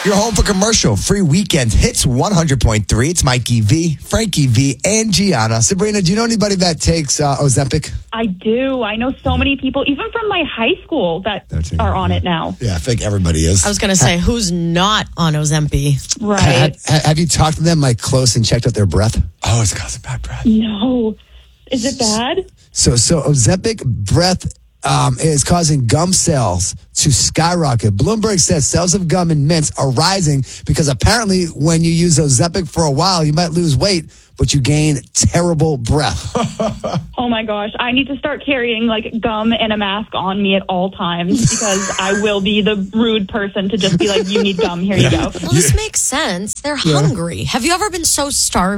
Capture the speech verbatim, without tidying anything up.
You're home for commercial free weekend hits one hundred point three. It's Mikey V, Frankie V, and Gianna. Sabrina, do you know anybody that takes uh, Ozempic? I do. I know so many people, even from my high school, that are on it now. Yeah, I think everybody is. I was going to say, who's not on Ozempic? Right. Ha- have you talked to them like close and checked out their breath? Oh, it's causing bad breath. No. Is it bad? So, so Ozempic breath um, is causing gum sales to skyrocket. Bloomberg says sales of gum and mints are rising because apparently when you use Ozempic for a while, you might lose weight, but you gain terrible breath. Oh my gosh. I need to start carrying like gum and a mask on me at all times because I will be the rude person to just be like, you need gum, here you go. Well, this makes sense. They're hungry. Have you ever been so starved